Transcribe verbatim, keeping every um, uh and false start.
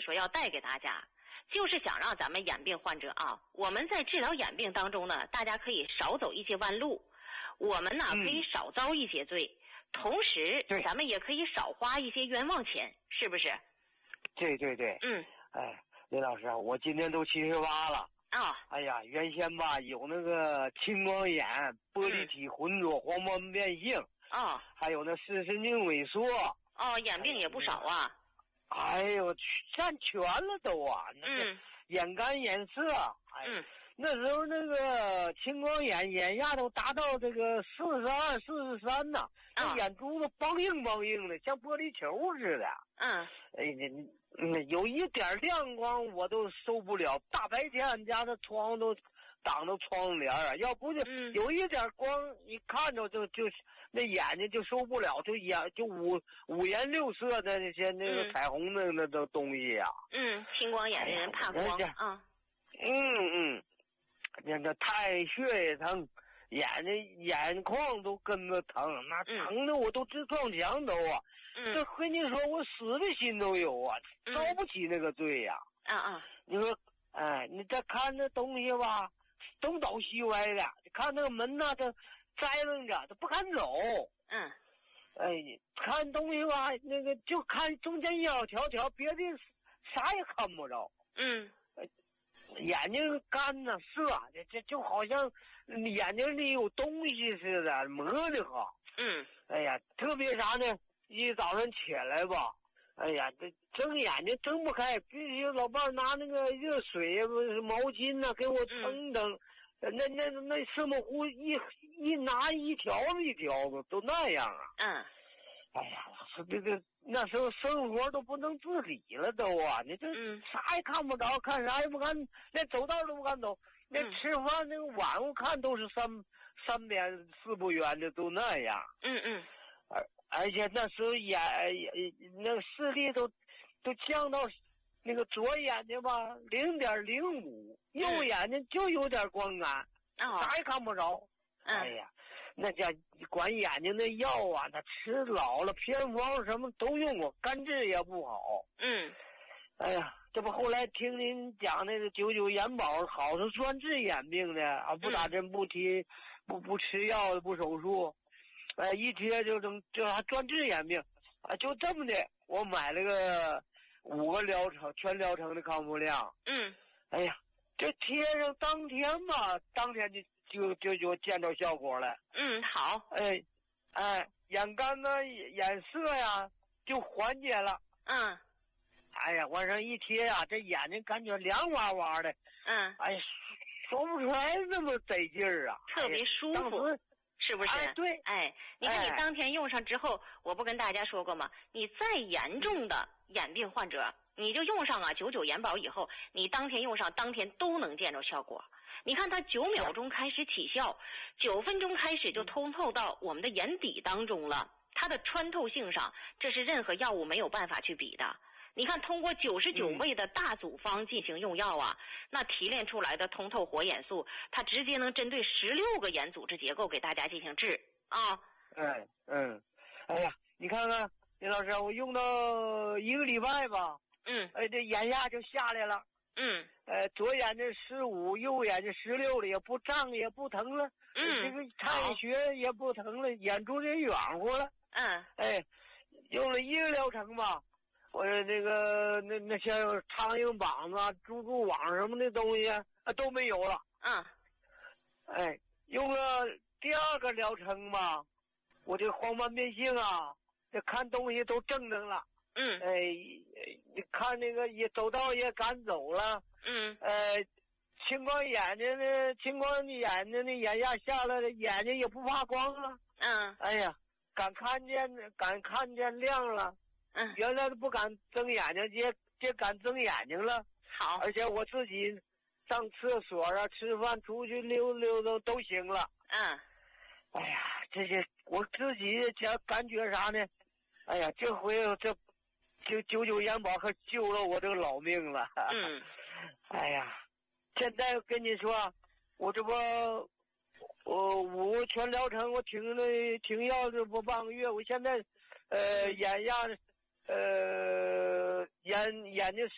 说要带给大家，就是想让咱们眼病患者啊，我们在治疗眼病当中呢，大家可以少走一些弯路，我们呢、嗯、可以少遭一些罪，同时咱们也可以少花一些冤枉钱，是不是？ 对对对。 嗯。 哎，林老师，我今年都七十八了。 啊、哦。 哎呀，原先吧有那个青光眼、玻璃体浑浊、黄斑变性。 啊、哦。 还有那视神经萎缩。 哦，眼病也不少啊。 哎呦，占全了都啊！ 嗯。 眼干眼涩。哎。 嗯。 那时候那个青光眼眼压都达到这个四十二、四十三呐，那眼珠子梆硬梆硬的，像玻璃球似的。 嗯。 哎，嗯，有一点亮光我都受不了，大白天俺家的窗都挡着窗帘啊，要不就有一点光，一看着就就那眼睛就受不了，就眼就五五颜六色的那些那个彩虹的那种东西啊。 嗯，青光眼的人怕光啊。 嗯嗯。那个太血也疼，眼睛眼眶都跟着疼，那疼的我都直撞墙都啊！ 嗯， 这跟你说我死的心都有啊，遭不起那个罪呀！ 啊啊！ 你说，哎，你再看那东西吧，东倒西歪的，看那个门呐，它栽楞着，它不敢走。 嗯， 哎，看东西吧，那个就看中间要条条，别的啥也看不着。 嗯。 眼睛干呐涩，这这就好像眼睛里有东西似的，磨的慌。 嗯。 哎呀，特别啥呢？一早上起来吧，哎呀，这睁眼睛睁不开，必须老伴儿拿那个热水呀、毛巾呐、啊、给我腾腾。嗯、那那那湿模糊一一拿一条子一条子都那样啊。 嗯。 哎呀，这个那时候生活都不能自理了都啊！你这啥也看不着，看啥也不敢，连走道都不敢走，连吃饭那个碗我看都是三三边四不圆的，都那样。 嗯嗯。 而而且那时候眼那个视力都都降到那个左眼睛吧零点零五，右眼睛就有点光感， 哦、 啥也看不着。 嗯、 哎呀，那家管眼睛的药啊，那吃老了，偏方什么都用过，肝治也不好。 嗯， 哎呀，这不后来听您讲那个九九眼保，好是专治眼病的啊，不打针不提，不不吃药不手术，哎，一贴就能就还专治眼病啊，就这么的，我买了个五个疗程全疗程的康复量。 嗯， 哎呀，这贴上当天吧，当天就。就就就见着效果了。 嗯，好。 哎，哎，眼干呢，眼涩呀，就缓解了。 嗯。 哎呀，往上一贴呀，这眼睛感觉凉哇哇的。 嗯。 哎呀，说不出来那么得劲儿啊， 特别舒服，哎、是不是？ 哎，对。 哎，你看你当天用上之后，哎、我不跟大家说过吗？你再严重的眼病患者，你就用上啊九九眼保以后，你当天用上，当天都能见着效果。你看它九秒钟开始起效，九分钟开始就通透到我们的眼底当中了。它的穿透性上，这是任何药物没有办法去比的。你看，通过九十九味的大组方进行用药啊，那提炼出来的通透活眼素，它直接能针对十六个眼组织结构给大家进行治啊。 嗯嗯，哎呀，你看看林老师，我用到一个礼拜吧， 嗯， 哎，这眼压就下来了。 嗯， 呃，左眼睛十五，右眼睛十六了，也不胀也不疼了。 嗯， 这个看学也不疼了，眼珠也圆乎了。 嗯， 哎，用了一个疗程吧，我那个那那些苍蝇膀子、蜘蛛网什么的东西啊都没有了。 嗯， 哎，用了第二个疗程吧，我这黄斑变性啊，这看东西都正正了。 嗯， 哎，你看那个也走道也敢走了。 嗯， 呃，青光眼睛呢，青光眼睛的眼压下来了，眼睛也不怕光了。 嗯， 哎呀，敢看见，敢看见亮了。 嗯， 原来都不敢睁眼睛，也也敢睁眼睛了。 好， 而且我自己上厕所啊、吃饭、出去溜溜达都行了。 嗯， 哎呀，这些我自己感感觉啥呢？哎呀，这回这。就九九眼保可救了我这个老命了。 嗯， 哎呀，现在跟你说，我这不，我五个全疗程，我停了停药这不半个月，我现在，呃，眼压，呃，眼眼睛。